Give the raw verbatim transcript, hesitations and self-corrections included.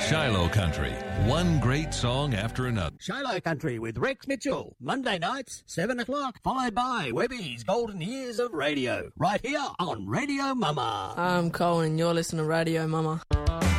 Shiloh Country, one great song after another. Shiloh Country with Rex Mitchell, Monday nights, seven o'clock, followed by Webby's Golden Years of Radio, right here on Radio Mama. I'm Colin, you're listening to Radio Mama.